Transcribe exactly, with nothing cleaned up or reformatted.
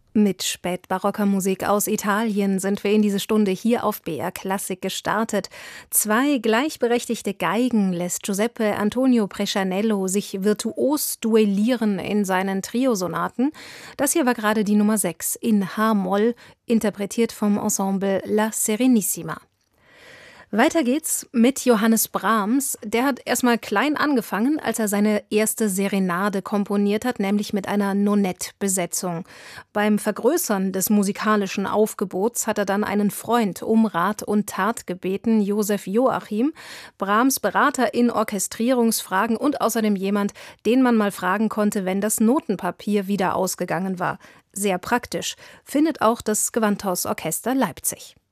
Mit spätbarocker Musik aus Italien sind wir in diese Stunde hier auf B R Klassik gestartet. Zwei gleichberechtigte Geigen lässt Giuseppe Antonio Brescianello sich virtuos duellieren in seinen Triosonaten. Das hier war gerade die Nummer sechs in H-Moll, interpretiert vom Ensemble La Serenissima. Weiter geht's mit Johannes Brahms. Der hat erstmal klein angefangen, als er seine erste Serenade komponiert hat, nämlich mit einer Nonettbesetzung. Beim Vergrößern des musikalischen Aufgebots hat er dann einen Freund um Rat und Tat gebeten, Josef Joachim, Brahms Berater in Orchestrierungsfragen und außerdem jemand, den man mal fragen konnte, wenn das Notenpapier wieder ausgegangen war. Sehr praktisch, findet auch das Gewandhausorchester Leipzig.